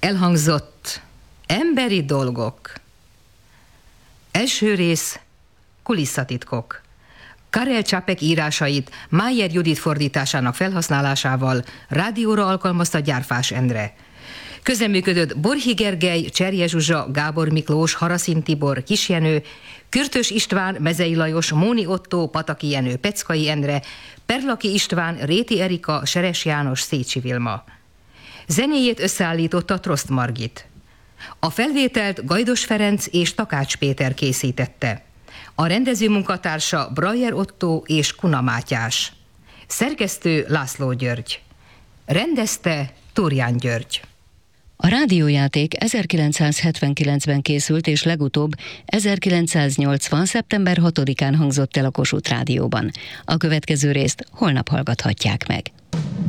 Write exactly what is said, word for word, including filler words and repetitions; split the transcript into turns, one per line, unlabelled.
Elhangzott emberi dolgok. Első rész, kulisszatitkok. Karel Čapek írásait Májer Judit fordításának felhasználásával rádióra alkalmazta Gyárfás Endre. Közreműködött Borhi Gergely, Cserje Zsuzsa, Gábor Miklós, Haraszin Tibor, Kis Jenő, Kürtös István, Mezei Lajos, Móni Ottó, Pataki Jenő, Peckai Endre, Perlaki István, Réti Erika, Seres János, Szécsi Vilma. Zenéjét összeállította Trost Margit. A felvételt Gajdos Ferenc és Takács Péter készítette. A rendező munkatársa Brajer Ottó és Kuna Mátyás. Szerkesztő László György. Rendezte Túrján György.
A rádiójáték ezerkilencszázhetvenkilencben készült, és legutóbb ezerkilencszáznyolcvan. szeptember hatodikán hangzott el a Kossuth Rádióban. A következő részt holnap hallgathatják meg.